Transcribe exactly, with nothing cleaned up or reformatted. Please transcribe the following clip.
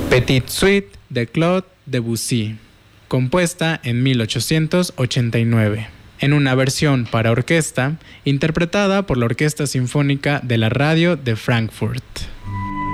Petite Suite de Claude Debussy, compuesta en mil ochocientos ochenta y nueve, en una versión para orquesta interpretada por la Orquesta Sinfónica de la Radio de Frankfurt.